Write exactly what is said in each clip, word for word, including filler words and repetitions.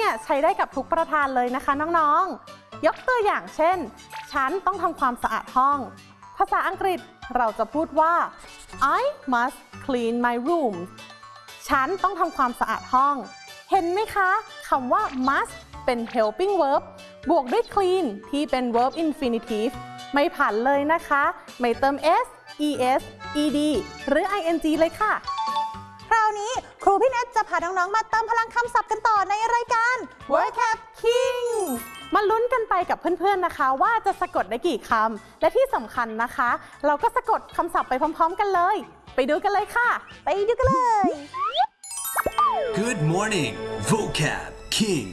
เนี่ยใช้ได้กับทุกประธานเลยนะคะน้องๆยกตัวอย่างเช่นฉันต้องทำความสะอาดห้องภาษาอังกฤษเราจะพูดว่า I must clean my room ฉันต้องทำความสะอาดห้องเห็นไหมคะคำว่า must เป็น helping verb บวกด้วย clean ที่เป็น verb infinitive ไม่ผันเลยนะคะไม่เติม s es ed หรือ ing เลยค่ะคราวนี้ครูพี่เนทจะพาน้องๆมาเติมพลังคำศัพท์กันต่อในรายการ Vocab King มาลุ้นกันไปกับเพื่อนๆนะคะว่าจะสะกดได้กี่คำและที่สำคัญนะคะเราก็สะกดคำศัพท์ไปพร้อมๆกันเลยไปดูกันเลยค่ะไปดูกันเลย Good morning Vocab King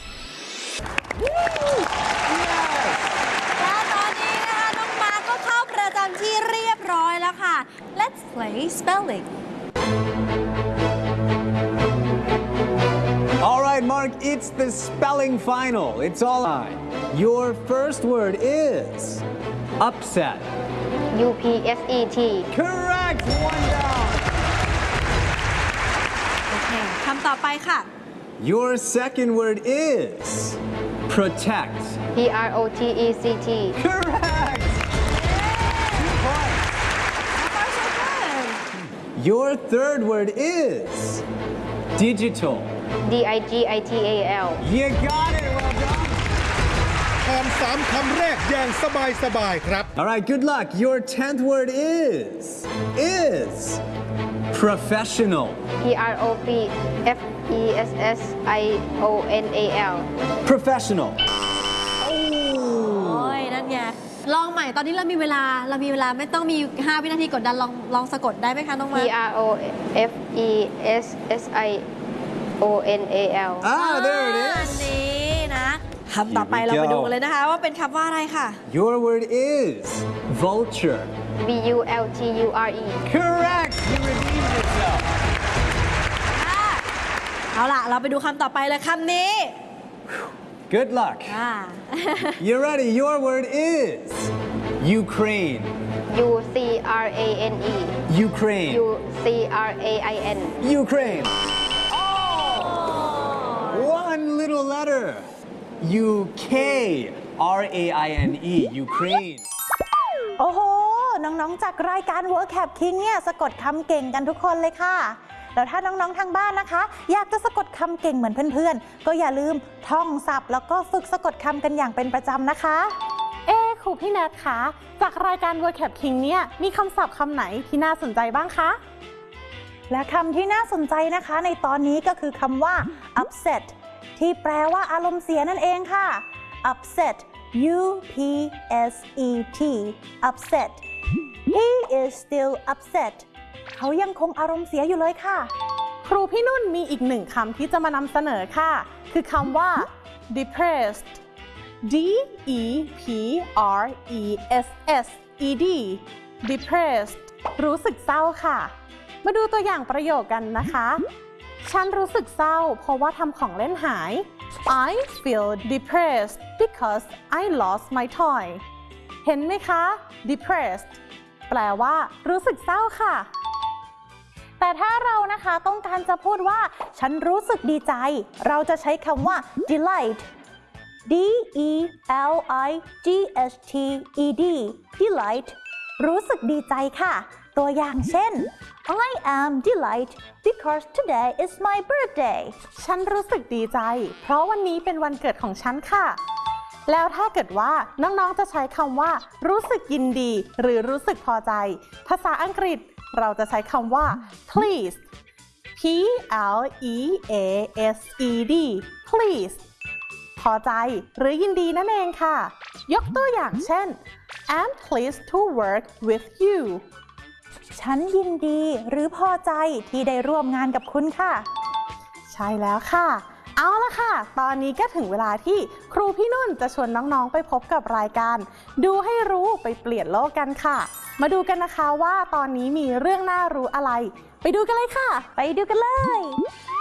และตอนนี้นะคะน้องมาร์คก็เข้าประจำที่เรียบร้อยแล้วค่ะ Let's play spelling All right, Mark, it's the spelling final. It's all on. Your first word is upset. U P S E T Correct. One down. โอเคคำต่อไปค่ะ Your second word is protect. P R O T E C T Correct. Two points. Your third word is digital. D I G I T A L You got it. Well done. คำสามคำแรกอย่างสบายสบายครับ All right, good luck. Your tenth word is is professional. P R O F F E S S I O N A L Professional. โอ้ยนั่นไงลองใหม่ตอนนี้เรามีเวลาเรามีเวลาไม่ต้องมีห้าวินาทีกดดันลองลองสะกดได้ไหมคะน้องมา P R O F E S S I O N A L Ah, there it อัน is. นี้นะคำต่อไป Here we เราไป go. ดูกันเลยนะคะว่าเป็นคำว่าอะไรค่ะ Your word is vulture. V U L T U R E Correct. You redeemed yourself. เอาล่ะเราไปดูคำต่อไปเลยคำนี้ Good luck. อ่า You ready? Your word is Ukraine. U C R A N E Ukraine. U C R A I N Ukraine. One little letter. U K R A I N E. Ukraine. โอ้โห น้องๆ จากรายการ Vocab King เนี่ยสะกดคำเก่งกันทุกคนเลยค่ะ แล้วถ้าน้องๆ ทางบ้านนะคะ อยากจะสะกดคำเก่งเหมือนเพื่อนๆ ก็อย่าลืมท่องศัพท์แล้วก็ฝึกสะกดคำกันอย่างเป็นประจำนะคะเอ๊ครูพี่แนทคะจากรายการ Vocab King เนี่ยมีคำศัพท์คำไหนที่น่าสนใจบ้างคะและคำที่น่าสนใจนะคะในตอนนี้ก็คือคำว่า upset ที่แปลว่าอารมณ์เสียนั่นเองค่ะ upset U P S E T upset He is still upset เขายังคงอารมณ์เสียอยู่เลยค่ะครูพี่นุ่นมีอีกหนึ่งคำที่จะมานำเสนอค่ะคือคำว่า depressed D E P R E S S E D depressed รู้สึกเศร้าค่ะมาดูตัวอย่างประโยคกันนะคะฉันรู้สึกเศร้าเพราะว่าทำของเล่นหาย I feel depressed because I lost my toy เห็นไหมคะ depressed แปลว่ารู้สึกเศร้าค่ะแต่ถ้าเรานะคะต้องการจะพูดว่าฉันรู้สึกดีใจเราจะใช้คำว่า delight D E L I G H T E D delight รู้สึกดีใจค่ะตัวอย่างเช่น I am delight because today is my birthday ฉันรู้สึกดีใจเพราะวันนี้เป็นวันเกิดของฉันค่ะแล้วถ้าเกิดว่าน้องๆจะใช้คำว่ารู้สึกยินดีหรือรู้สึกพอใจภาษาอังกฤษเราจะใช้คำว่า pleased P L E A S E D pleased พอใจหรือยินดีนั่นเองค่ะยกตัวอย่างเช่น I'm pleased to work with you ฉันยินดีหรือพอใจที่ได้ร่วมงานกับคุณค่ะใช่แล้วค่ะเอาละค่ะตอนนี้ก็ถึงเวลาที่ครูพี่นุ่นจะชวนน้องๆไปพบกับรายการดูให้รู้ไปเปลี่ยนโลกกันค่ะมาดูกันนะคะว่าตอนนี้มีเรื่องน่ารู้อะไรไปดูกันเลยค่ะไปดูกันเลย